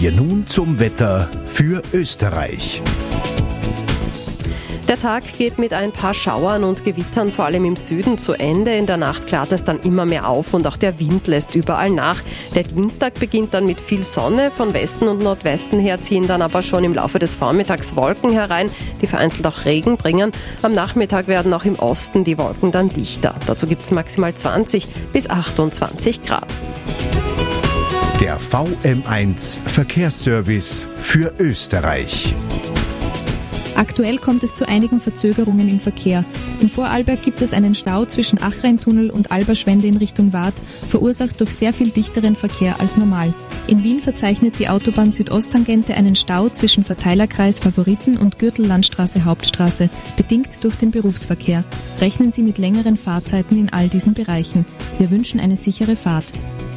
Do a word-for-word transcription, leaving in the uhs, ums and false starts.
wir nun zum Wetter für Österreich. Der Tag geht mit ein paar Schauern und Gewittern vor allem im Süden zu Ende. In der Nacht klart es dann immer mehr auf und auch der Wind lässt überall nach. Der Dienstag beginnt dann mit viel Sonne. Von Westen und Nordwesten her ziehen dann aber schon im Laufe des Vormittags Wolken herein, die vereinzelt auch Regen bringen. Am Nachmittag werden auch im Osten die Wolken dann dichter. Dazu gibt es maximal zwanzig bis achtundzwanzig Grad. Der V M eins Verkehrsservice für Österreich. Aktuell kommt es zu einigen Verzögerungen im Verkehr. In Vorarlberg gibt es einen Stau zwischen Achreintunnel und Alberschwende in Richtung Waadt, verursacht durch sehr viel dichteren Verkehr als normal. In Wien verzeichnet die Autobahn Südosttangente einen Stau zwischen Verteilerkreis Favoriten und Gürtellandstraße Hauptstraße, bedingt durch den Berufsverkehr. Rechnen Sie mit längeren Fahrzeiten in all diesen Bereichen. Wir wünschen eine sichere Fahrt.